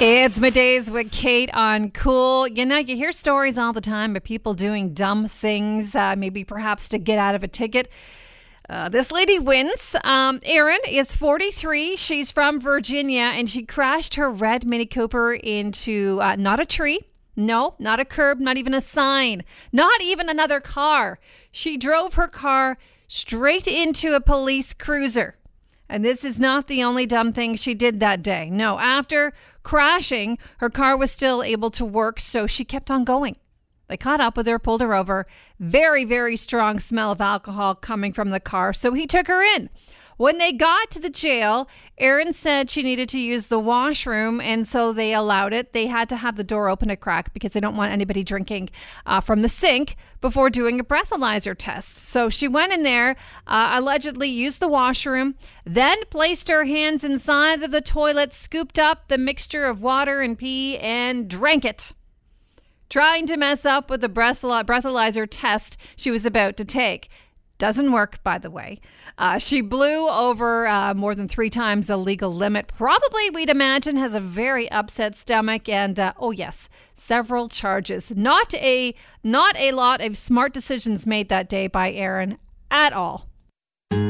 It's middays with Kate on Cool. You know, you hear stories all the time of people doing dumb things, maybe perhaps to get out of a ticket. This lady wins. Erin is 43. She's from Virginia, and she crashed her red Mini Cooper into not a tree. No, not a curb, not even a sign, not even another car. She drove her car straight into a police cruiser. And this is not the only dumb thing she did that day. No, after crashing, her car was still able to work, so she kept on going. They caught up with her, pulled her over. Very, very strong smell of alcohol coming from the car, so he took her in. When they got to the jail, Erin said she needed to use the washroom, and so they allowed it. They had to have the door open a crack because they don't want anybody drinking from the sink before doing a breathalyzer test. So she went in there, allegedly used the washroom, then placed her hands inside of the toilet, scooped up the mixture of water and pee, and drank it, trying to mess up with the breathalyzer test she was about to take. Doesn't work, by the way. She blew over more than 3 times the legal limit. Probably, we'd imagine, has a very upset stomach. And, oh yes, several charges. Not a lot of smart decisions made that day by Erin at all.